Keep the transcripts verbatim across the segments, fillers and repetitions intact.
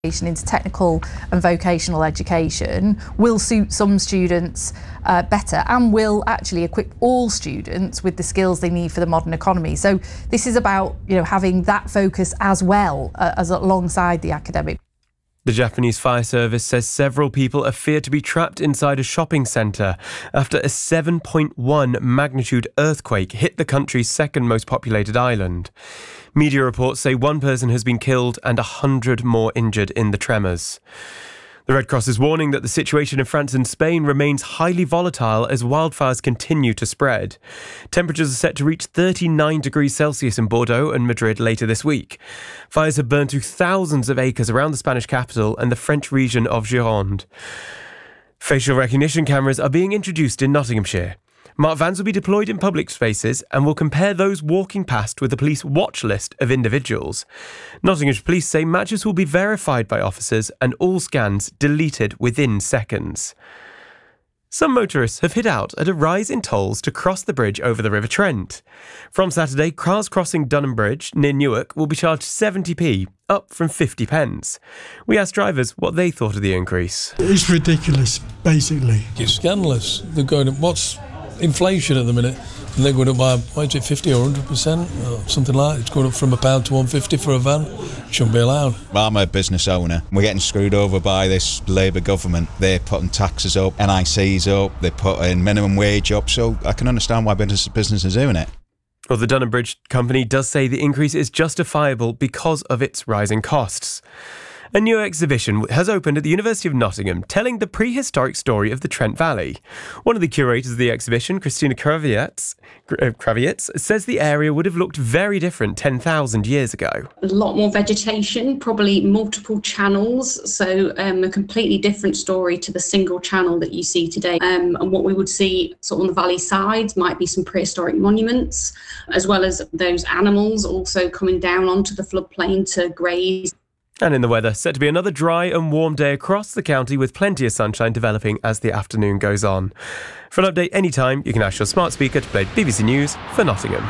into technical and vocational education will suit some students uh, better and will actually equip all students with the skills they need for the modern economy. So this is about, you know, having that focus as well uh, as alongside the academic. The Japanese fire service says several people are feared to be trapped inside a shopping centre after a seven point one magnitude earthquake hit the country's second most populated island. Media reports say one person has been killed and a hundred more injured in the tremors. The Red Cross is warning that the situation in France and Spain remains highly volatile as wildfires continue to spread. Temperatures are set to reach thirty-nine degrees Celsius in Bordeaux and Madrid later this week. Fires have burned through thousands of acres around the Spanish capital and the French region of Gironde. Facial recognition cameras are being introduced in Nottinghamshire. Marked vans will be deployed in public spaces and will compare those walking past with a police watch list of individuals. Nottinghamshire police say matches will be verified by officers and all scans deleted within seconds. Some motorists have hit out at a rise in tolls to cross the bridge over the River Trent. From Saturday, cars crossing Dunham Bridge near Newark will be charged seventy p, up from fifty pence. We asked drivers what they thought of the increase. It's ridiculous, basically. It's scandalous. They're going to, what's inflation at the minute, and they're going up by, what is it, fifty or one hundred percent or something like that. It's going up from a pound to one fifty for a van. Shouldn't be allowed. I'm a business owner. We're getting screwed over by this Labour government. They're putting taxes up, N I Cs up, they're putting minimum wage up, so I can understand why business, business is doing it. Well, the Dunham Bridge company does say the increase is justifiable because of its rising costs. A new exhibition has opened at the University of Nottingham telling the prehistoric story of the Trent Valley. One of the curators of the exhibition, Christina Kravietz, Kravietz, says the area would have looked very different ten thousand years ago. A lot more vegetation, probably multiple channels, so um, a completely different story to the single channel that you see today. Um, and what we would see sort of on the valley sides might be some prehistoric monuments, as well as those animals also coming down onto the floodplain to graze. And in the weather, set to be another dry and warm day across the county with plenty of sunshine developing as the afternoon goes on. For an update anytime, you can ask your smart speaker to play B B C News for Nottingham.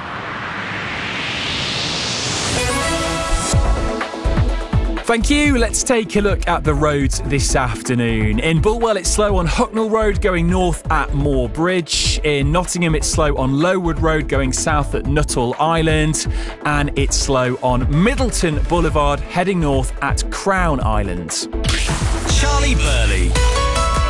Thank you. Let's take a look at the roads this afternoon. In Bulwell, it's slow on Hucknall Road going north at Moor Bridge. In Nottingham, it's slow on Lowood Road going south at Nuttall Island. And it's slow on Middleton Boulevard heading north at Crown Island. Charlie Burley.